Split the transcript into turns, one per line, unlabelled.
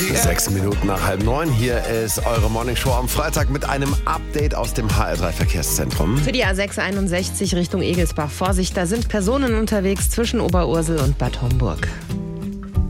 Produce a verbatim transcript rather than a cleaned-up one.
Sechs Minuten nach halb neun. Hier ist eure Morningshow am Freitag mit einem Update aus dem H R drei Verkehrszentrum.
Für die A sechs einundsechzig Richtung Egelsbach. Vorsicht, da sind Personen unterwegs zwischen Oberursel und Bad Homburg.